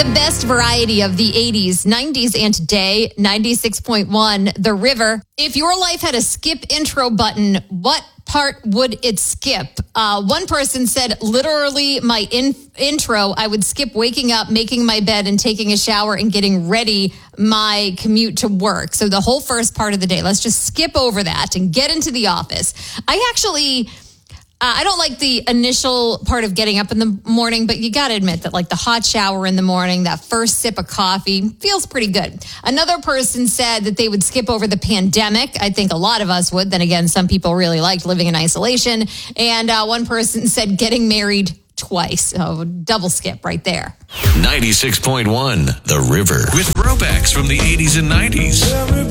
The best variety of the 80s, 90s, and today, 96.1, The River. If your life had a skip intro button, what part would it skip? One person said, literally my intro, I would skip waking up, making my bed, and taking a shower and getting ready my commute to work. So the whole first part of the day, let's just skip over that and get into the office. I don't like the initial part of getting up in the morning, but you got to admit that like the hot shower in the morning, that first sip of coffee feels pretty good. Another person said that they would skip over the pandemic. I think a lot of us would. Then again, some people really liked living in isolation. And one person said getting married twice. So double skip right there. 96.1 The River with throwbacks from the 80s and 90s.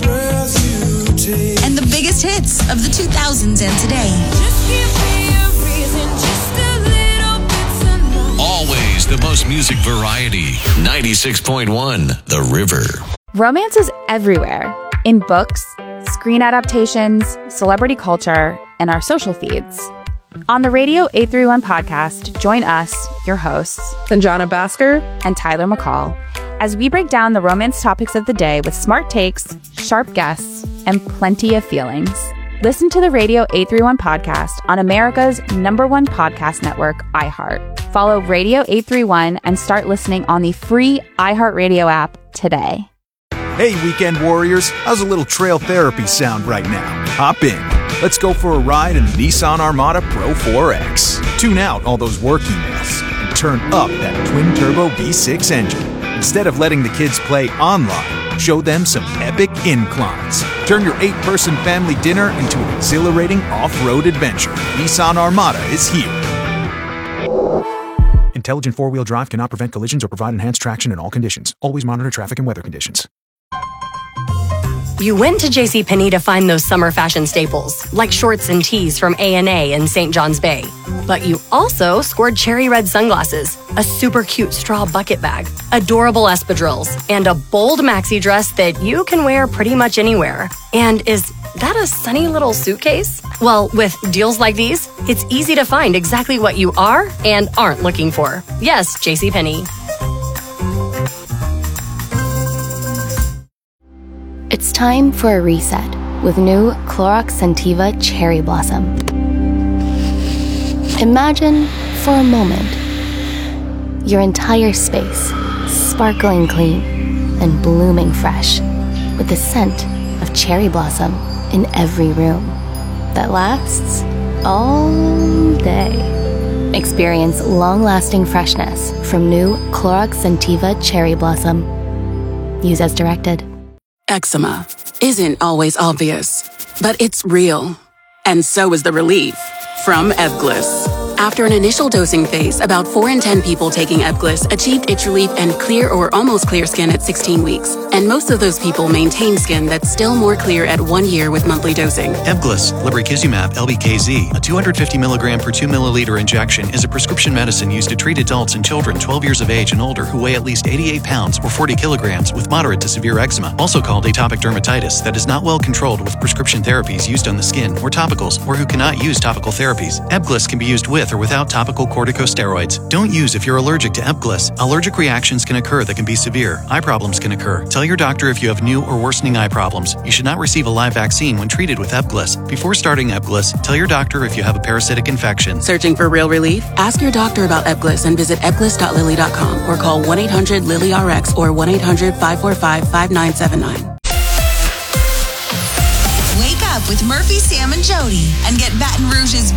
And the biggest hits of the 2000s and today. Always the most music variety. 96.1 The River. Romance is everywhere. In books, screen adaptations, celebrity culture, and our social feeds. On the Radio 831 podcast, join us, your hosts, Sanjana Bhaskar and Tyler McCall, as we break down the romance topics of the day with smart takes, sharp guests, and plenty of feelings. Listen to the Radio 831 podcast on America's #1 podcast network, iHeart. Follow Radio 831 and start listening on the free iHeartRadio app today. Hey, weekend warriors, how's a little trail therapy sound right now? Hop in. Let's go for a ride in the Nissan Armada Pro 4X. Tune out all those work emails and turn up that twin-turbo V6 engine. Instead of letting the kids play online, show them some epic inclines. Turn your 8-person family dinner into an exhilarating off-road adventure. Nissan Armada is here. Intelligent four-wheel drive cannot prevent collisions or provide enhanced traction in all conditions. Always monitor traffic and weather conditions. You went to JCPenney to find those summer fashion staples, like shorts and tees from A&A in St. John's Bay. But you also scored cherry red sunglasses, a super cute straw bucket bag, adorable espadrilles, and a bold maxi dress that you can wear pretty much anywhere. And is that a sunny little suitcase? Well, with deals like these, it's easy to find exactly what you are and aren't looking for. Yes, JCPenney. It's time for a reset with new Clorox Scentiva Cherry Blossom. Imagine, for a moment, your entire space sparkling clean and blooming fresh with the scent of cherry blossom in every room that lasts all day. Experience long-lasting freshness from new Clorox Scentiva Cherry Blossom. Use as directed. Eczema isn't always obvious, but it's real. And so is the relief from Ebglyss. After an initial dosing phase, about 4 in 10 people taking Ebglyss achieved itch relief and clear or almost clear skin at 16 weeks. And most of those people maintain skin that's still more clear at 1 year with monthly dosing. Ebglyss, lebrikizumab LBKZ, a 250 milligram per 2 milliliter injection, is a prescription medicine used to treat adults and children 12 years of age and older who weigh at least 88 pounds or 40 kilograms with moderate to severe eczema, also called atopic dermatitis, that is not well controlled with prescription therapies used on the skin or topicals, or who cannot use topical therapies. Ebglyss can be used with or without topical corticosteroids. Don't use if you're allergic to Ebglyss. Allergic reactions can occur that can be severe. Eye problems can occur. Tell your doctor if you have new or worsening eye problems. You should not receive a live vaccine when treated with Ebglyss. Before starting Ebglyss, tell your doctor if you have a parasitic infection. Searching for real relief? Ask your doctor about Ebglyss and visit ebglyss.lilly.com or call 1-800-LILY-RX or 1-800-545-5979. Wake up with Murphy, Sam, and Jody and get Baton Rouge's